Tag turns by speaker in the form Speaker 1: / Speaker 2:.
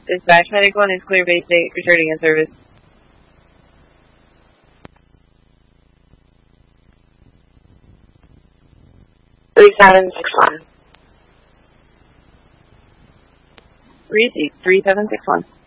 Speaker 1: Dispatch Medic 1 is clear base 8, returning in service.
Speaker 2: 3761.
Speaker 1: Receive 3761.